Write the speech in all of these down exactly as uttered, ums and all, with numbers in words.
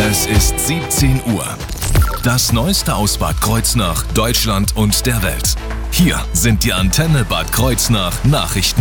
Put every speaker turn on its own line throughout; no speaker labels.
Es ist siebzehn Uhr. Das Neueste aus Bad Kreuznach, Deutschland und der Welt. Hier sind die Antenne Bad Kreuznach Nachrichten.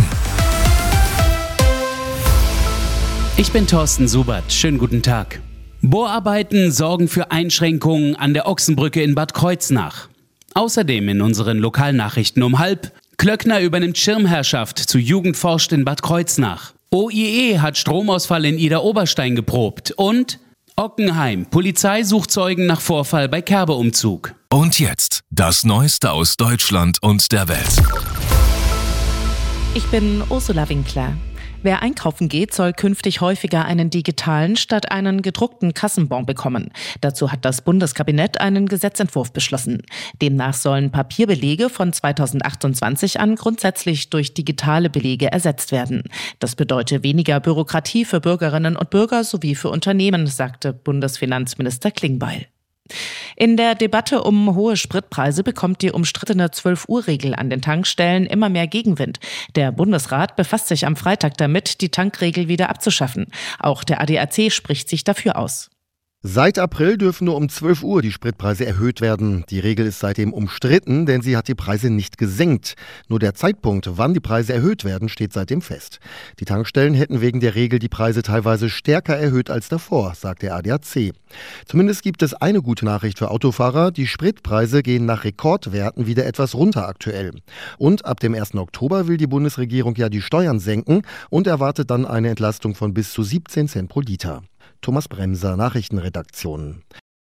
Ich bin Thorsten Subert. Schönen guten Tag. Bohrarbeiten sorgen für Einschränkungen an der Ochsenbrücke in Bad Kreuznach. Außerdem in unseren Lokalnachrichten um halb: Klöckner übernimmt Schirmherrschaft zu Jugend forscht in Bad Kreuznach. O I E hat Stromausfall in Idar-Oberstein geprobt. Und Ockenheim: Polizei sucht Zeugen nach Vorfall bei Kerbe-Umzug.
Und jetzt das Neueste aus Deutschland und der Welt.
Ich bin Ursula Winkler. Wer einkaufen geht, soll künftig häufiger einen digitalen statt einen gedruckten Kassenbon bekommen. Dazu hat das Bundeskabinett einen Gesetzentwurf beschlossen. Demnach sollen Papierbelege von zweitausendachtundzwanzig an grundsätzlich durch digitale Belege ersetzt werden. Das bedeutet weniger Bürokratie für Bürgerinnen und Bürger sowie für Unternehmen, sagte Bundesfinanzminister Klingbeil. In der Debatte um hohe Spritpreise bekommt die umstrittene zwölf-Uhr-Regel an den Tankstellen immer mehr Gegenwind. Der Bundesrat befasst sich am Freitag damit, die Tankregel wieder abzuschaffen. Auch der A D A C spricht sich dafür aus.
Seit April dürfen nur um zwölf Uhr die Spritpreise erhöht werden. Die Regel ist seitdem umstritten, denn sie hat die Preise nicht gesenkt. Nur der Zeitpunkt, wann die Preise erhöht werden, steht seitdem fest. Die Tankstellen hätten wegen der Regel die Preise teilweise stärker erhöht als davor, sagt der A D A C. Zumindest gibt es eine gute Nachricht für Autofahrer: Die Spritpreise gehen nach Rekordwerten wieder etwas runter aktuell. Und ab dem ersten Oktober will die Bundesregierung ja die Steuern senken und erwartet dann eine Entlastung von bis zu siebzehn Cent pro Liter. Thomas Bremser, Nachrichtenredaktion.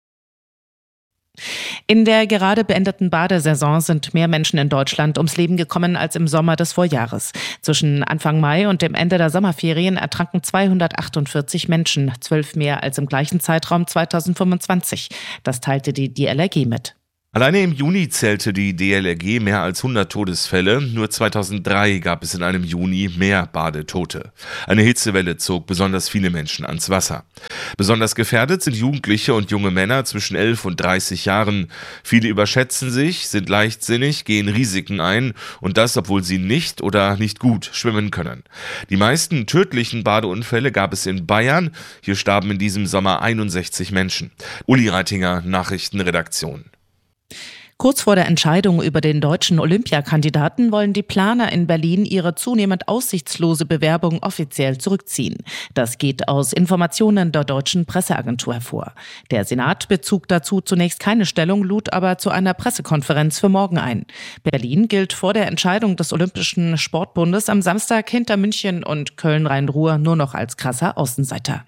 In der gerade beendeten Badesaison sind mehr Menschen in Deutschland ums Leben gekommen als im Sommer des Vorjahres. Zwischen Anfang Mai und dem Ende der Sommerferien ertranken zweihundertachtundvierzig Menschen, zwölf mehr als im gleichen Zeitraum zweitausendfünfundzwanzig. Das teilte die D L R G mit.
Alleine im Juni zählte die D L R G mehr als hundert Todesfälle. Nur zweitausenddrei gab es in einem Juni mehr Badetote. Eine Hitzewelle zog besonders viele Menschen ans Wasser. Besonders gefährdet sind Jugendliche und junge Männer zwischen elf und dreißig Jahren. Viele überschätzen sich, sind leichtsinnig, gehen Risiken ein, und das, obwohl sie nicht oder nicht gut schwimmen können. Die meisten tödlichen Badeunfälle gab es in Bayern. Hier starben in diesem Sommer einundsechzig Menschen. Uli Reitinger, Nachrichtenredaktion.
Kurz vor der Entscheidung über den deutschen Olympiakandidaten wollen die Planer in Berlin ihre zunehmend aussichtslose Bewerbung offiziell zurückziehen. Das geht aus Informationen der deutschen Presseagentur hervor. Der Senat bezog dazu zunächst keine Stellung, lud aber zu einer Pressekonferenz für morgen ein. Berlin gilt vor der Entscheidung des Olympischen Sportbundes am Samstag hinter München und Köln-Rhein-Ruhr nur noch als krasser Außenseiter.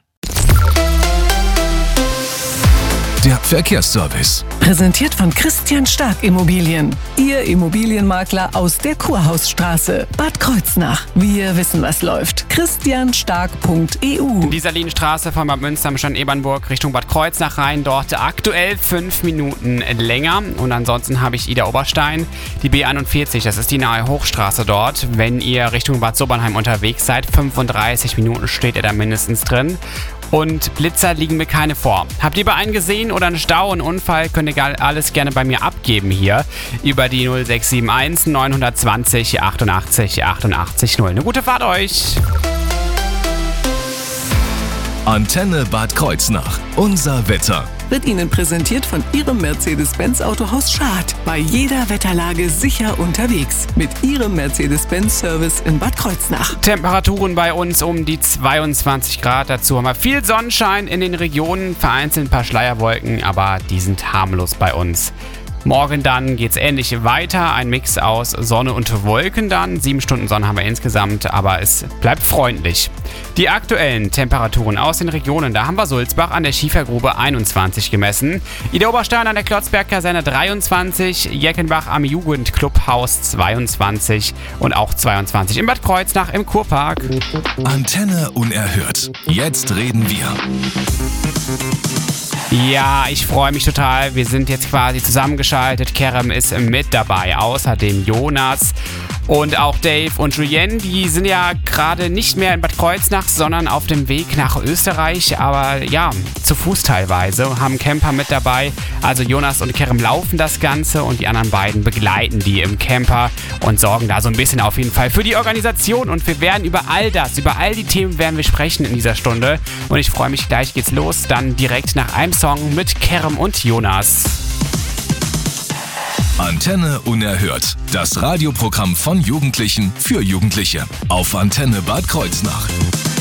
Der Verkehrsservice.
Präsentiert von Christian Stark Immobilien. Ihr Immobilienmakler aus der Kurhausstraße, Bad Kreuznach. Wir wissen, was läuft. christian stark punkt e u.
In dieser Linienstraße von Bad Münster am Stand Ebernburg Richtung Bad Kreuznach rein. Dort aktuell fünf Minuten länger. Und ansonsten habe ich Idar-Oberstein, die B einundvierzig. Das ist die nahe Hochstraße dort. Wenn ihr Richtung Bad Sobernheim unterwegs seid, fünfunddreißig Minuten steht ihr da mindestens drin. Und Blitzer liegen mir keine vor. Habt ihr bei einen gesehen oder einen Stau, einen Unfall, könnt ihr alles gerne bei mir abgeben hier über die null sechs sieben eins neun zwei null achtundachtzig achtundachtzig null. Eine gute Fahrt euch!
Antenne Bad Kreuznach. Unser Wetter.
Wird Ihnen präsentiert von Ihrem Mercedes-Benz Autohaus Schad. Bei jeder Wetterlage sicher unterwegs. Mit Ihrem Mercedes-Benz-Service in Bad Kreuznach.
Temperaturen bei uns um die zweiundzwanzig Grad. Dazu haben wir viel Sonnenschein in den Regionen. Vereinzelt ein paar Schleierwolken, aber die sind harmlos bei uns. Morgen dann geht's ähnlich weiter. Ein Mix aus Sonne und Wolken dann. Sieben Stunden Sonne haben wir insgesamt, aber es bleibt freundlich. Die aktuellen Temperaturen aus den Regionen. Da haben wir Sulzbach an der Schiefergrube einundzwanzig gemessen. Idar-Oberstein an der Klotzberg-Kaserne dreiundzwanzig. Jeckenbach am Jugendclubhaus zweiundzwanzig. Und auch zweiundzwanzig in Bad Kreuznach im Kurpark.
Antenne unerhört. Jetzt reden wir.
Ja, ich freue mich total. Wir sind jetzt quasi zusammengeschaltet. Kerem ist mit dabei. Außerdem Jonas. Und auch Dave und Julienne, die sind ja gerade nicht mehr in Bad Kreuznach, sondern auf dem Weg nach Österreich, aber ja, zu Fuß teilweise, haben Camper mit dabei. Also Jonas und Kerem laufen das Ganze und die anderen beiden begleiten die im Camper und sorgen da so ein bisschen auf jeden Fall für die Organisation. Und wir werden über all das, über all die Themen werden wir sprechen in dieser Stunde. Und ich freue mich, gleich geht's los, dann direkt nach einem Song mit Kerem und Jonas.
Antenne Unerhört. Das Radioprogramm von Jugendlichen für Jugendliche. Auf Antenne Bad Kreuznach.